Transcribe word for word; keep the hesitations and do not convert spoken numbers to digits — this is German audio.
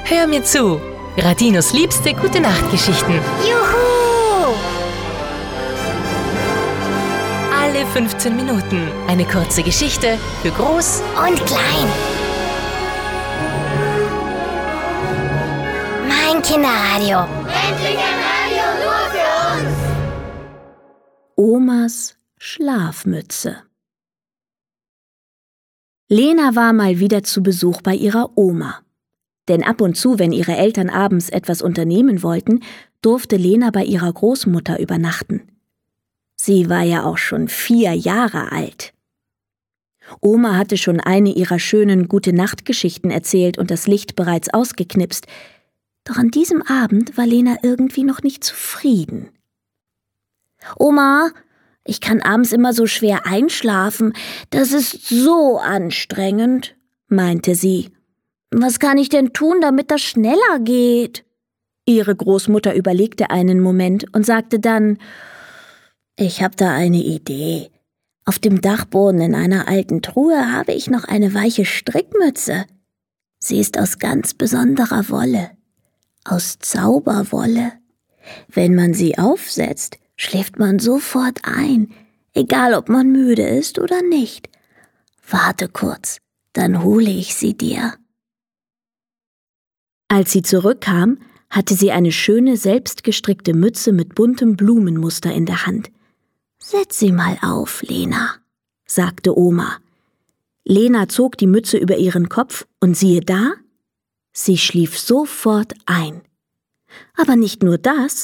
Hör mir zu. Radinos liebste Gute-Nacht-Geschichten. Juhu! Alle fünfzehn Minuten eine kurze Geschichte für Groß Und klein. Mein Kinderradio. Endlich ein Radio nur für uns! Omas Schlafmütze. Lena war mal wieder zu Besuch bei ihrer Oma. Denn ab und zu, wenn ihre Eltern abends etwas unternehmen wollten, durfte Lena bei ihrer Großmutter übernachten. Sie war ja auch schon vier Jahre alt. Oma hatte schon eine ihrer schönen Gute-Nacht-Geschichten erzählt und das Licht bereits ausgeknipst. Doch an diesem Abend war Lena irgendwie noch nicht zufrieden. »Oma, ich kann abends immer so schwer einschlafen. Das ist so anstrengend«, meinte sie. »Was kann ich denn tun, damit das schneller geht?« Ihre Großmutter überlegte einen Moment und sagte dann, »Ich habe da eine Idee. Auf dem Dachboden in einer alten Truhe habe ich noch eine weiche Strickmütze. Sie ist aus ganz besonderer Wolle, aus Zauberwolle. Wenn man sie aufsetzt, schläft man sofort ein, egal ob man müde ist oder nicht. Warte kurz, dann hole ich sie dir.« Als sie zurückkam, hatte sie eine schöne, selbstgestrickte Mütze mit buntem Blumenmuster in der Hand. »Setz sie mal auf, Lena«, sagte Oma. Lena zog die Mütze über ihren Kopf und siehe da, sie schlief sofort ein. Aber nicht nur das,